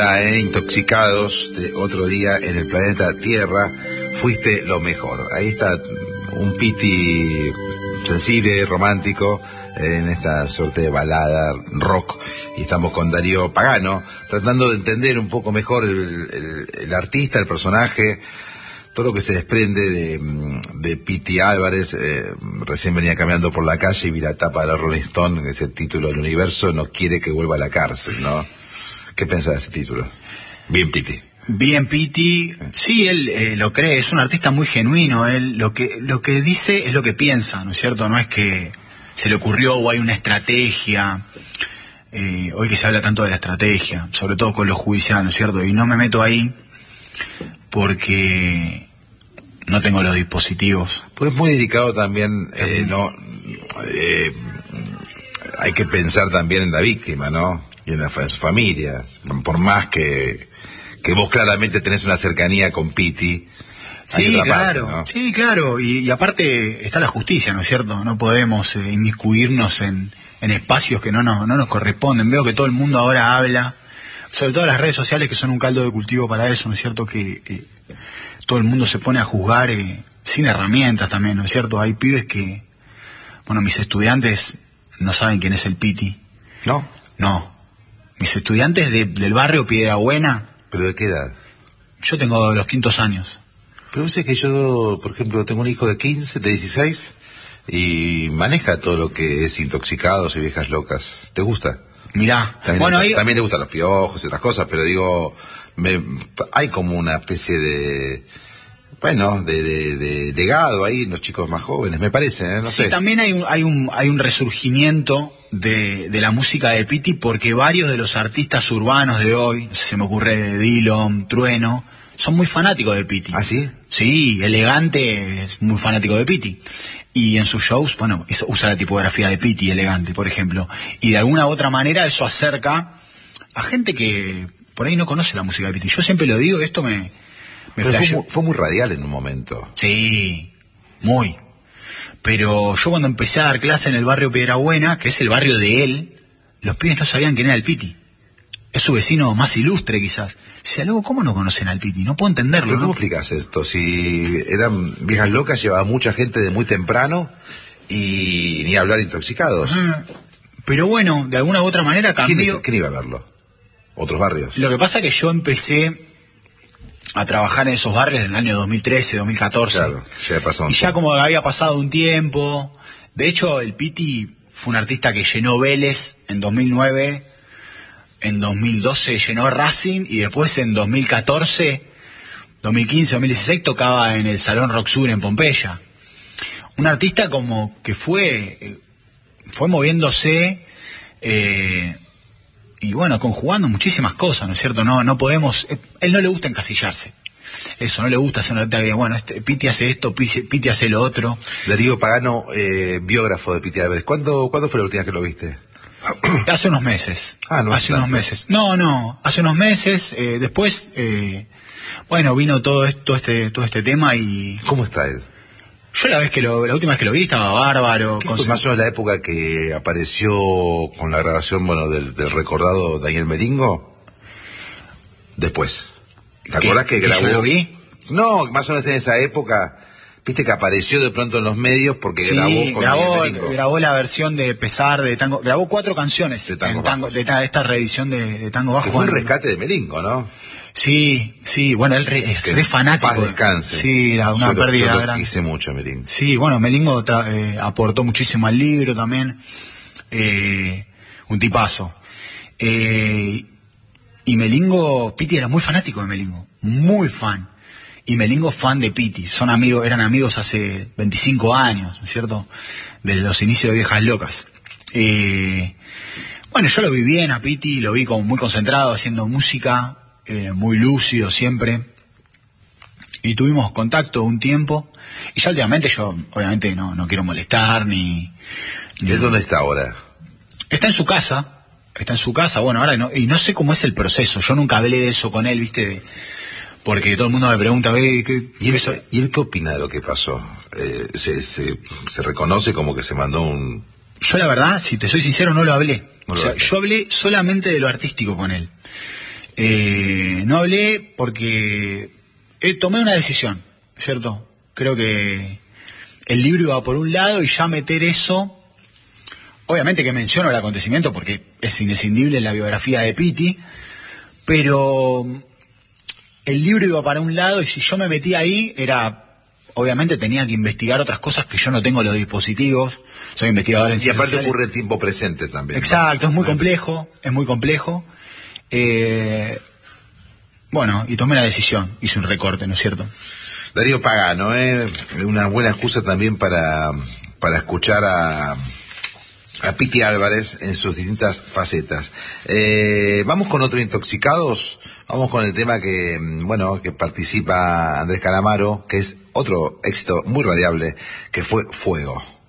Intoxicados de otro día en el planeta Tierra, fuiste lo mejor. Ahí está un Piti sensible, romántico, en esta suerte de balada rock, y estamos con Darío Pagano tratando de entender un poco mejor el artista, el personaje, todo lo que se desprende de Piti Álvarez. Recién venía caminando por la calle y vi la tapa de la Rolling Stone, ese título del universo no quiere que vuelva a la cárcel, ¿no? ¿Qué pensás de ese título? Bien Piti. Bien Piti, sí, él lo cree, es un artista muy genuino. Él lo que dice es lo que piensa, ¿no es cierto? No es que se le ocurrió o hay una estrategia. Hoy que se habla tanto de la estrategia, sobre todo con los judiciales, ¿no es cierto? Y no me meto ahí porque no tengo los dispositivos. Pues es muy delicado también, hay que pensar también en la víctima, ¿no? Y en su familia, por más que vos claramente tenés una cercanía con Piti. Sí, claro, parte, ¿no? Sí, claro, y aparte está la justicia, ¿no es cierto? No podemos inmiscuirnos en espacios que no nos corresponden. Veo que todo el mundo ahora habla, sobre todo las redes sociales, que son un caldo de cultivo para eso, ¿no es cierto? Que todo el mundo se pone a juzgar sin herramientas también, ¿no es cierto? Hay pibes que, bueno, mis estudiantes no saben quién es el Piti. ¿No? No. Mis estudiantes del barrio Piedrabuena. ¿Pero de qué edad? Yo tengo los 5 años. Pero sé que yo, por ejemplo, tengo un hijo de 15, de 16, y maneja todo lo que es Intoxicados y Viejas Locas. ¿Te gusta? Mirá, también le gustan los piojos y otras cosas, pero digo, hay como una especie de legado ahí en los chicos más jóvenes, me parece, no sé. Sí, también hay un resurgimiento de la música de Piti, porque varios de los artistas urbanos de hoy, no sé, se me ocurre Dillom, Trueno, son muy fanáticos de Piti. ¿Ah, sí? Sí, Elegante es muy fanático de Piti. Y en sus shows, bueno, usa la tipografía de Piti, Elegante, por ejemplo. Y de alguna u otra manera eso acerca a gente que por ahí no conoce la música de Piti. Yo siempre lo digo, esto me fue muy radial en un momento. Sí, muy. Pero yo cuando empecé a dar clase en el barrio Piedrabuena, que es el barrio de él, los pibes no sabían quién era el Piti. Es su vecino más ilustre, quizás. O sea, luego, ¿cómo no conocen al Piti? No puedo entenderlo. ¿Pero ¿no? cómo explicás esto? Si eran Viejas Locas, llevaba mucha gente de muy temprano y ni hablar Intoxicados. Pero bueno, de alguna u otra manera cambió. ¿Quién iba a verlo? ¿Otros barrios? Lo que pasa es que yo empecé a trabajar en esos barrios en el año 2013, 2014. Claro, ya pasó y ya como había pasado un tiempo. De hecho, el Piti fue un artista que llenó Vélez en 2009, en 2012 llenó Racing, y después en 2014, 2015, 2016 tocaba en el Salón Rock Sur en Pompeya. Un artista como que fue moviéndose, y bueno, conjugando muchísimas cosas, ¿no es cierto? No podemos, él no le gusta encasillarse. Eso, no le gusta hacer una artista que, bueno, Piti hace esto, Piti hace lo otro. Darío Pagano, biógrafo de Piti Álvarez. ¿Cuándo fue la última vez que lo viste? Hace unos meses. Hace unos meses. Hace unos meses. Después, bueno, vino todo este tema y... ¿Cómo está él? Yo la última vez que lo vi estaba bárbaro. Fue más o menos la época que apareció con la grabación, bueno, del recordado Daniel Melingo. Después. ¿Te acuerdas que grabó? ¿Que yo lo vi? No, más o menos en esa época. Viste que apareció de pronto en los medios porque grabó la versión de Pesar de Tango. Grabó 4 canciones de esta reedición de Tango Bajo. Que fue un rescate de Melingo, ¿no? Sí, bueno, él es re fanático. Paz descanse. Sí, una pérdida grande. Yo lo quise mucho, Melingo. Sí, bueno, Melingo aportó muchísimo al libro también. Un tipazo. Y Melingo, Piti era muy fanático de Melingo, muy fan. Y Melingo fan de Piti, eran amigos hace 25 años, ¿no es cierto? De los inicios de Viejas Locas. Bueno, yo lo vi bien a Piti, lo vi como muy concentrado haciendo música, muy lúcido siempre. Y tuvimos contacto un tiempo. Y ya últimamente yo, obviamente, no quiero molestar ni... ¿Y dónde está ahora? Está en su casa, bueno, ahora no sé cómo es el proceso. Yo nunca hablé de eso con él, ¿viste? Porque todo el mundo me pregunta, ¿Y él qué opina de lo que pasó? ¿Se reconoce como que se mandó un...? Yo la verdad, si te soy sincero, no lo hablé. Yo hablé solamente de lo artístico con él. No hablé porque tomé una decisión, ¿cierto? Creo que el libro iba por un lado y ya meter eso, obviamente que menciono el acontecimiento porque es inescindible en la biografía de Pitti, pero el libro iba para un lado y si yo me metí ahí obviamente tenía que investigar otras cosas que yo no tengo los dispositivos, soy investigador en ciencias sociales. Y aparte sociales. ocurre el tiempo presente también. Exacto, ¿no? es muy complejo. Bueno, y tomé la decisión, hice un recorte, ¿no es cierto? Darío Pagano, una buena excusa también para escuchar a Pitti Álvarez en sus distintas facetas. Vamos con otro Intoxicados, vamos con el tema que participa Andrés Calamaro, que es otro éxito muy radiable, que fue Fuego.